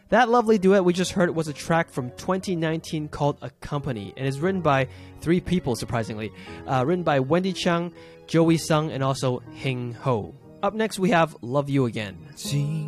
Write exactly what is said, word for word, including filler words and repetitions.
That lovely duet we just heard was a track from twenty nineteen called A Company, and is written by three people, surprisingly. Uh, written by Wendy Chang, Joey Sung, and also Hing Ho. Up next, we have Love You Again.